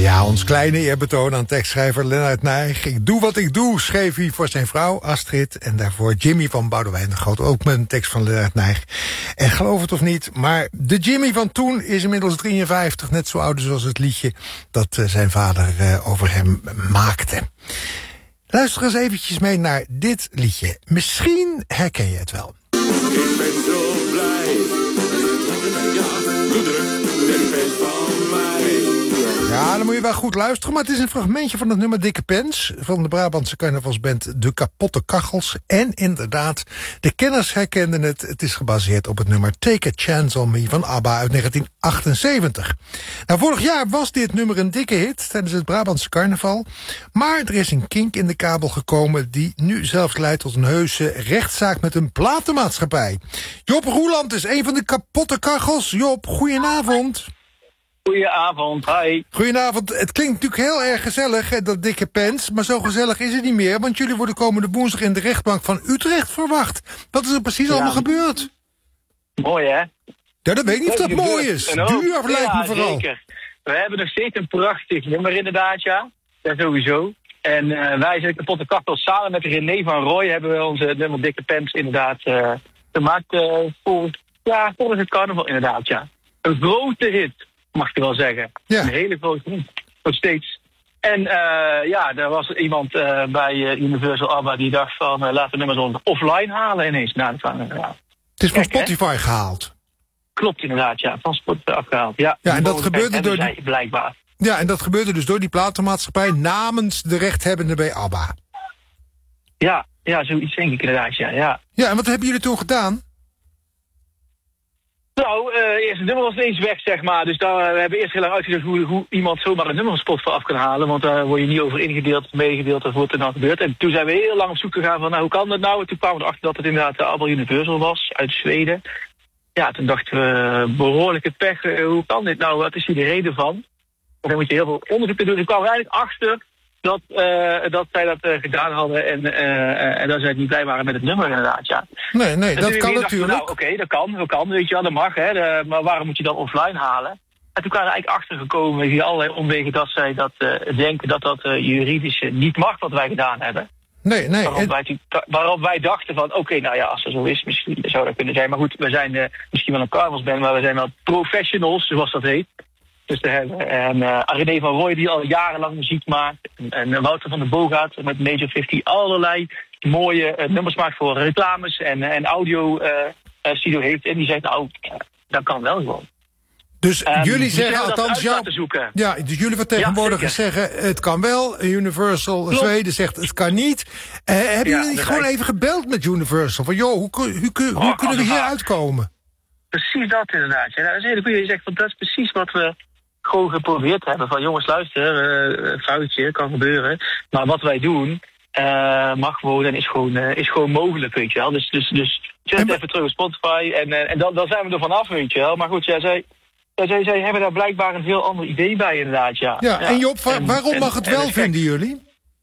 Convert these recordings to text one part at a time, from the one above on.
Ja, ons kleine eerbetoon aan tekstschrijver Lennart Nijg. Ik doe wat ik doe, schreef hij voor zijn vrouw Astrid. En daarvoor Jimmy van Boudewijn de Groot, ook met een tekst van Lennart Nijg. En geloof het of niet, maar de Jimmy van toen is inmiddels 53. Net zo oud zoals het liedje dat zijn vader over hem maakte. Luister eens eventjes mee naar dit liedje. Misschien herken je het wel. Ik ben zo blij. Ja, doe druk. Dit bent van mij. Ja, dan moet je wel goed luisteren. Maar het is een fragmentje van het nummer Dikke Pens van de Brabantse carnavalsband De Kapotte Kachels. En inderdaad, de kenners herkenden het. Het is gebaseerd op het nummer Take a Chance on Me van ABBA uit 1978. Nou, vorig jaar was dit nummer een dikke hit tijdens het Brabantse carnaval. Maar er is een kink in de kabel gekomen die nu zelfs leidt tot een heuse rechtszaak met een platenmaatschappij. Job Roeland is een van de Kapotte Kachels. Job, goedenavond. Goedenavond, hi. Goedenavond. Het klinkt natuurlijk heel erg gezellig, dat Dikke Pens. Maar zo gezellig is het niet meer, want jullie worden komende woensdag in de rechtbank van Utrecht verwacht. Wat is er precies allemaal gebeurd? Mooi, hè? Ja, dat weet ik niet of dat mooi is. Duur lijkt me vooral. Zeker. We hebben nog steeds een prachtig nummer inderdaad, ja. Dat sowieso. En wij zijn Kapotte Kachels samen met René van Rooij hebben we onze nummer Dikke Pens inderdaad gemaakt voor het carnaval inderdaad, ja. Een grote hit. Mag je wel zeggen. Ja. Een hele grote hit. Nog steeds. En er was iemand bij Universal ABBA die dacht van laten we nummers offline halen ineens. Nou, het is van Spotify gehaald. Klopt inderdaad, ja. Van Spotify afgehaald. Ja, en dat gebeurde door die... blijkbaar. Ja, en dat gebeurde dus door die platenmaatschappij namens de rechthebbenden bij ABBA. Ja, zoiets denk ik inderdaad, ja. Ja, en wat hebben jullie toen gedaan? Nou, eerst het nummer was ineens weg, zeg maar. Dus we hebben eerst heel lang uitgezocht hoe iemand zomaar een nummer van Spotify af kan halen. Want daar word je niet over ingedeeld of meegedeeld of wat er nou gebeurt. En toen zijn we heel lang op zoek gegaan van, hoe kan dat nou? En toen kwamen we erachter dat het inderdaad ABBA Universal was, uit Zweden. Ja, toen dachten we, behoorlijke pech, hoe kan dit nou? Wat is hier de reden van? En dan moet je heel veel onderzoek doen. Toen kwamen we eigenlijk achter dat zij dat gedaan hadden en dat zij niet blij waren met het nummer inderdaad, ja. Nee, dat kan natuurlijk. Nou, oké, dat kan, weet je wel, dat mag, hè. Maar waarom moet je dan offline halen? En toen kwamen we eigenlijk achtergekomen via allerlei omwegen dat zij dat denken dat juridisch niet mag wat wij gedaan hebben. Nee. Waarop wij dachten van, oké, nou ja, als dat zo is, misschien zou dat kunnen zijn. Maar goed, we zijn misschien wel een carnavalsband, maar we zijn wel professionals, zoals dat heet. Dus te hebben. En René van Rooij die al jarenlang muziek maakt. En Wouter van der Boogaard met Major 50 allerlei mooie nummers maakt voor reclames en audio studio heeft. En die zegt, nou, dat kan wel gewoon. Dus jullie zeggen althans dus jullie vertegenwoordigers zeggen het kan wel. Universal Zweden zegt het kan niet. Hebben jullie niet gewoon even gebeld met Universal? Van joh, hoe kunnen we hier uitkomen? Precies dat inderdaad. Ja, dat is een hele goede. Je zegt van dat is precies wat we gewoon geprobeerd hebben. Van jongens, luister, foutje, kan gebeuren. Maar wat wij doen mag gewoon en is gewoon mogelijk, weet je wel. Dus zet even terug op Spotify en dan zijn we er vanaf, weet je wel. Maar goed, zij hebben daar blijkbaar een heel ander idee bij inderdaad, ja. Ja, en Job, waarom mag het wel, vinden jullie?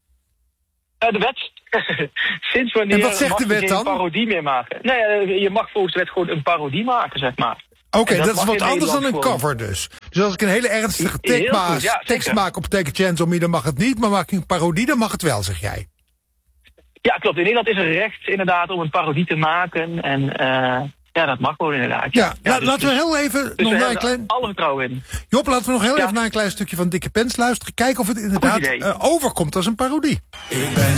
De wet. Sinds wanneer en wat zegt mag de wet je dan? Geen parodie meer maken? Nee, je mag volgens de wet gewoon een parodie maken, zeg maar. Oké, dat is wat anders dan een cover dus. Dus als ik een hele ernstige tekst maak op Take a Chance on Me, dan mag het niet. Maar maak ik een parodie, dan mag het wel, zeg jij. Ja, klopt. In Nederland is er recht inderdaad om een parodie te maken. En dat mag gewoon inderdaad. Ja, laten we heel even nog naar een klein... alle vertrouwen in. Job, laten we nog heel even naar een klein stukje van Dikke Pens luisteren. Kijken of het inderdaad overkomt als een parodie.